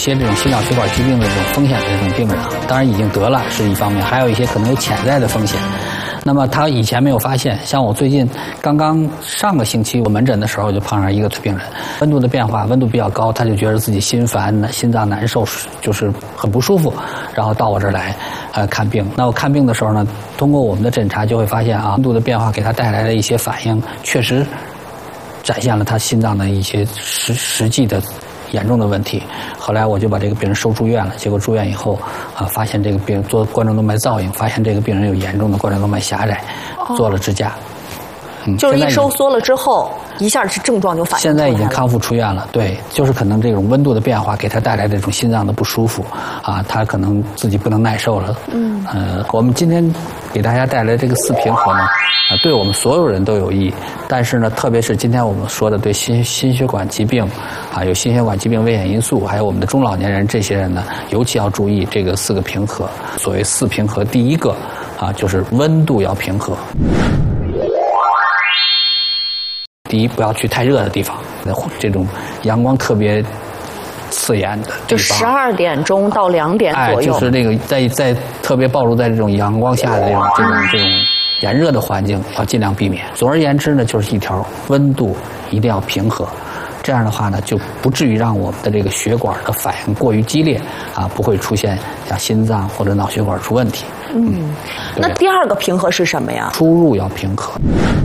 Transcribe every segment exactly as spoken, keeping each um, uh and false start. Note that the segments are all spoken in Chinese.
些这种心脑血管疾病的这种风险的这种病人，当然已经得了是一方面，还有一些可能有潜在的风险。那么他以前没有发现，像我最近刚刚上个星期我门诊的时候就碰上一个病人，温度的变化，温度比较高，他就觉得自己心烦、心脏难受，就是很不舒服，然后到我这儿来呃看病。那我看病的时候呢，通过我们的诊查就会发现啊，温度的变化给他带来的一些反应，确实展现了他心脏的一些实实际的严重的问题。后来我就把这个病人收住院了，结果住院以后啊，发现这个病人做冠状动脉造影，发现这个病人有严重的冠状动脉狭窄，做了支架。 嗯，就是一收缩了之后，一下是症状就反应出来了。 现在已经康复出院了，对，就是可能这种温度的变化给他带来这种心脏的不舒服啊，他可能自己不能耐受了。嗯，呃，我们今天给大家带来这个四平和呢，啊，对我们所有人都有益。但是呢，特别是今天我们说的对心心血管疾病啊，有心血管疾病危险因素，还有我们的中老年人这些人呢，尤其要注意这个四个平和。所谓四平和，第一个啊，就是温度要平和。第一，不要去太热的地方，这种阳光特别刺眼的地方， 就十二点钟到两点左右， 哎，就是这个在在特别暴露在这种阳光下的这种这种这种炎热的环境，要尽量避免。总而言之呢，就是一条温度一定要平和，这样的话呢，就不至于让我们的这个血管的反应过于激烈啊，不会出现像心脏或者脑血管出问题。 嗯，嗯那第二个平和是什么呀？ 出入要平和。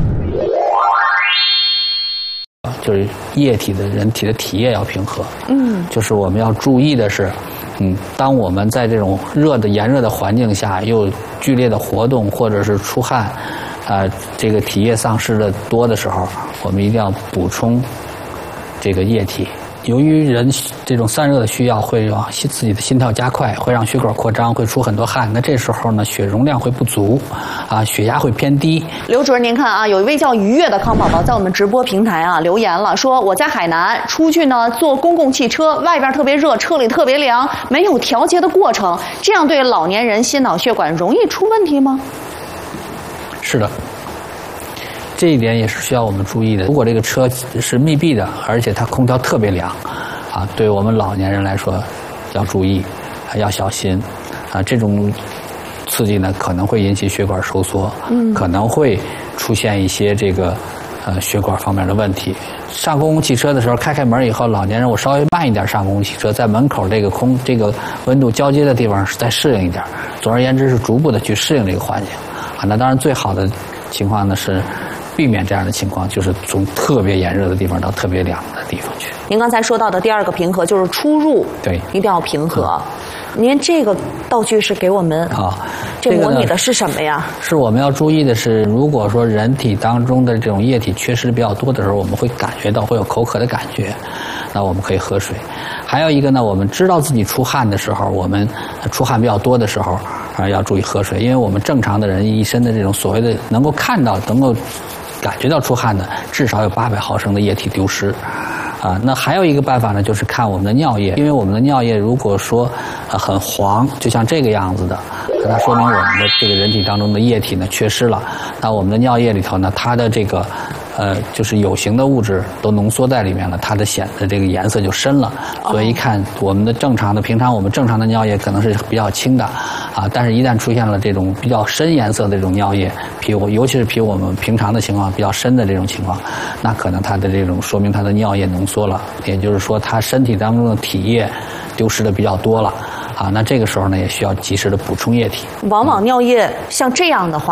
就是液体的人体的体液要平和，嗯，就是我们要注意的是，嗯，当我们在这种热的炎热的环境下，又剧烈的活动或者是出汗，啊、呃，这个体液丧失的多的时候，我们一定要补充这个液体。由于人这种散热的需要，会让自己的心跳加快，会让血管扩张，会出很多汗。那这时候呢，血容量会不足，啊，血压会偏低。 刘主任，您看啊，有一位叫愉悦的康宝宝在我们直播平台啊留言了，说我在海南出去呢坐公共汽车，外边特别热，车里特别凉，没有调节的过程，这样对老年人心脑血管容易出问题吗？ 是的。这一点也是需要我们注意的。如果这个车是密闭的，而且它空调特别凉，啊，对我们老年人来说要注意，要小心，啊，这种刺激呢可能会引起血管收缩，嗯，可能会出现一些这个呃血管方面的问题。上公共汽车的时候，开开门以后，老年人我稍微慢一点上公共汽车，在门口这个空这个温度交接的地方再适应一点。总而言之，是逐步的去适应这个环境，啊，那当然最好的情况呢是避免这样的情况，就是从特别炎热的地方到特别凉的地方去。 您刚才说到的第二个平和就是出入， 对， 一定要平和。您这个道具是给我们啊，这模拟的是什么呀？ 是我们要注意的是，如果说人体当中的这种液体缺失比较多的时候，我们会感觉到会有口渴的感觉，那我们可以喝水。还有一个呢，我们知道自己出汗的时候，我们出汗比较多的时候啊，要注意喝水，因为我们正常的人一身的这种所谓的能够看到、能够感觉到出汗的，至少有八百毫升的液体丢失。啊，那还有一个办法呢，就是看我们的尿液，因为我们的尿液如果说呃很黄，就像这个样子的，那说明我们的这个人体当中的液体呢缺失了。那我们的尿液里头呢，它的这个呃就是有形的物质都浓缩在里面了，它的显的这个颜色就深了。所以一看我们的正常的，平常我们正常的尿液可能是比较清的啊，但是一旦出现了这种比较深颜色的这种尿液，比我尤其是比我们平常的情况比较深的这种情况，那可能它的这种说明它的尿液浓缩了，也就是说它身体当中的体液丢失的比较多了啊，那这个时候呢也需要及时的补充液体。 往往尿液像这样的话